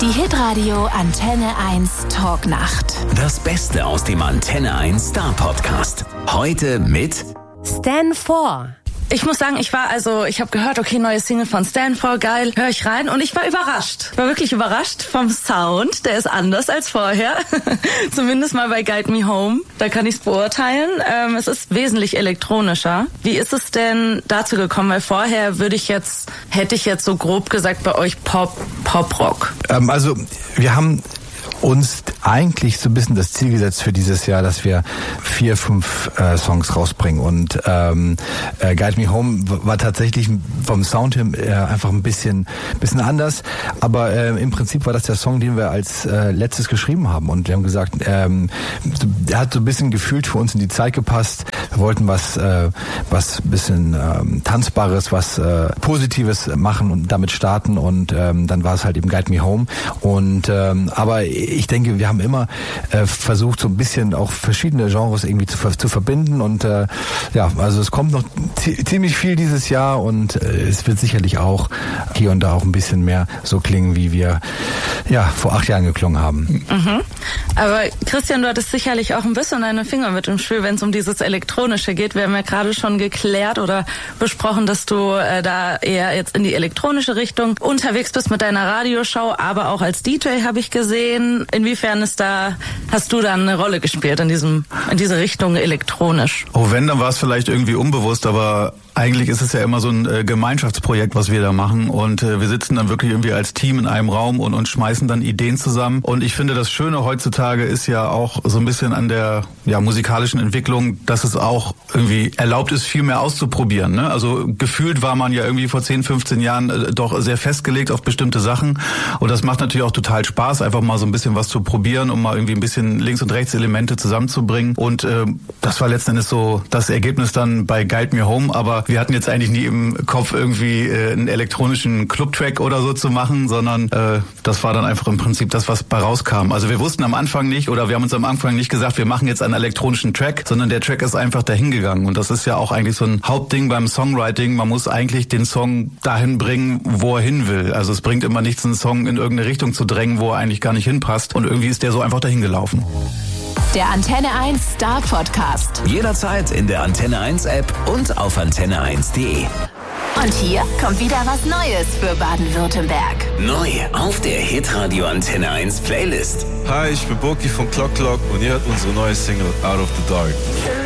Die Hitradio Antenne 1 Talknacht. Das Beste aus dem Antenne 1 Star Podcast. Heute mit Stan 4. Ich muss sagen, ich habe gehört, okay, neue Single von Stan 4, geil, höre ich rein und ich war überrascht. Ich war wirklich überrascht vom Sound, der ist anders als vorher. Zumindest mal bei Guide Me Home, da kann ich es beurteilen. Es ist wesentlich elektronischer. Wie ist es denn dazu gekommen? Weil vorher hätte ich jetzt so grob gesagt bei euch Pop-Rock. Also wir haben uns eigentlich so ein bisschen das Ziel gesetzt für dieses Jahr, dass wir 4, 5 Songs rausbringen. Und Guide Me Home war tatsächlich vom Sound her einfach ein bisschen anders. Aber im Prinzip war das der Song, den wir als letztes geschrieben haben. Und wir haben gesagt, der hat so ein bisschen gefühlt für uns in die Zeit gepasst. Wir wollten was ein bisschen Tanzbares, was Positives machen und damit starten. Und dann war es halt eben Guide Me Home. Und aber ich denke, wir haben immer versucht, so ein bisschen auch verschiedene Genres irgendwie zu verbinden und also es kommt noch ziemlich viel dieses Jahr und es wird sicherlich auch hier und da auch ein bisschen mehr so klingen, wie wir vor 8 Jahren geklungen haben. Mhm. Aber Christian, du hattest sicherlich auch ein bisschen deine Finger mit im Spiel, wenn es um dieses Elektronische geht. Wir haben ja gerade schon geklärt oder besprochen, dass du da eher jetzt in die elektronische Richtung unterwegs bist mit deiner Radioshow, aber auch als DJ habe ich gesehen. Inwiefern hast du da eine Rolle gespielt in diese Richtung elektronisch? Oh, wenn, dann war es vielleicht irgendwie unbewusst, aber eigentlich ist es ja immer so ein Gemeinschaftsprojekt, was wir da machen und wir sitzen dann wirklich irgendwie als Team in einem Raum und schmeißen dann Ideen zusammen und ich finde, das Schöne heutzutage ist ja auch so ein bisschen an der musikalischen Entwicklung, dass es auch irgendwie erlaubt ist, viel mehr auszuprobieren. Ne? Also gefühlt war man ja irgendwie vor 10, 15 Jahren doch sehr festgelegt auf bestimmte Sachen und das macht natürlich auch total Spaß, einfach mal so ein bisschen was zu probieren, um mal irgendwie ein bisschen links und rechts Elemente zusammenzubringen und das war letzten Endes so das Ergebnis dann bei Guide Me Home, aber wir hatten jetzt eigentlich nie im Kopf irgendwie einen elektronischen Club-Track oder so zu machen, sondern das war dann einfach im Prinzip das, was bei rauskam. Also wir wussten am Anfang nicht oder wir haben uns am Anfang nicht gesagt, wir machen jetzt einen elektronischen Track, sondern der Track ist einfach dahingegangen und das ist ja auch eigentlich so ein Hauptding beim Songwriting. Man muss eigentlich den Song dahin bringen, wo er hin will. Also es bringt immer nichts, einen Song in irgendeine Richtung zu drängen, wo er eigentlich gar nicht hinpasst und irgendwie ist der so einfach dahin gelaufen. Der Antenne 1 Star Podcast. Jederzeit in der Antenne 1 App und auf antenne1.de. Und hier kommt wieder was Neues für Baden-Württemberg. Neu auf der Hitradio Antenne 1 Playlist. Hi, ich bin Boki von Clock Clock und ihr hört unsere neue Single Out of the Dark.